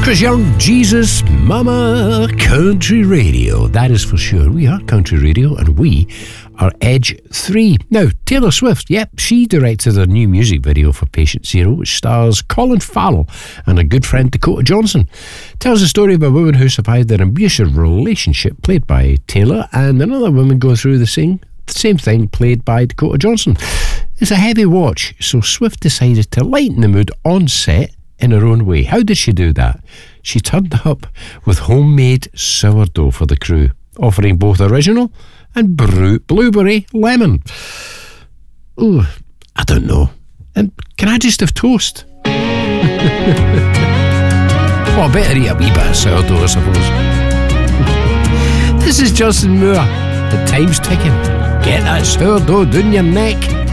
Chris Young, Jesus, Mama, Country Radio. That is for sure. We are Country Radio and we are Edge 3. Now, Taylor Swift, yep, she directed a new music video for Patient Zero, which stars Colin Farrell and a good friend Dakota Johnson. Tells the story of a woman who survived an abusive relationship played by Taylor and another woman going through the same thing played by Dakota Johnson. It's a heavy watch, so Swift decided to lighten the mood on set in her own way. How did she do that? She turned up with homemade sourdough for the crew, offering both original and blueberry lemon. Ooh, I don't know. And can I just have toast? Well, I better eat a wee bit of sourdough, I suppose. This is Justin Moore. The time's ticking. Get that sourdough down your neck.